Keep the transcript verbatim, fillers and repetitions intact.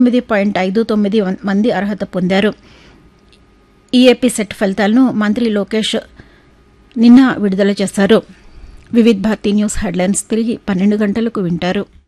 తొమ్మిది పాయింట్ ఐదు తొమ్మిది మంది అర్హత పొందారు. ఈఏపీ సెట్ ఫలితాలను మంత్రి లోకేష్ నిన్న విడుదల చేశారు. వివిధ్ భారతి న్యూస్ హెడ్లైన్స్ తిరిగి పన్నెండు గంటలకు వింటారు.